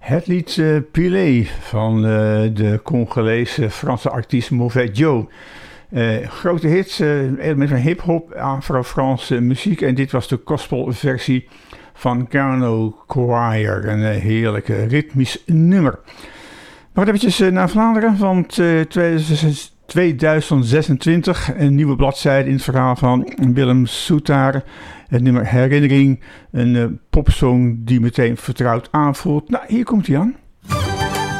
Het lied Pilé van de Congolese Franse artiest Mauvais Joe. Grote hits met een hip-hop, Afro-Franse muziek. En dit was de gospelversie van Carno Choir. Een heerlijke ritmisch nummer. We gaan eventjes naar Vlaanderen, want 2026, een nieuwe bladzijde in het verhaal van Willem Soetaar. Het nummer Herinnering, een popsong die meteen vertrouwd aanvoelt. Nou, hier komt hij aan.